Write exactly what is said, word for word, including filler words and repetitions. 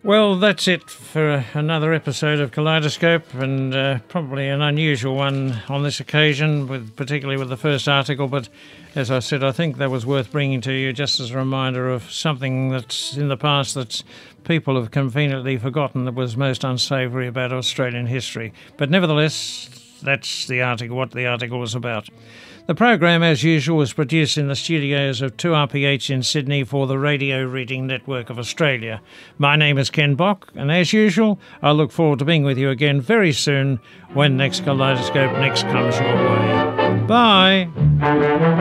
Well, that's it for another episode of Kaleidoscope, and uh, probably an unusual one on this occasion, with particularly with the first article. But as I said, I think that was worth bringing to you just as a reminder of something that's in the past that people have conveniently forgotten that was most unsavoury about Australian history. But nevertheless, that's the article, what the article was about. The program, as usual, was produced in the studios of two R P H in Sydney for the Radio Reading Network of Australia. My name is Ken Bock, and as usual, I look forward to being with you again very soon when next Kaleidoscope next comes your way. Bye!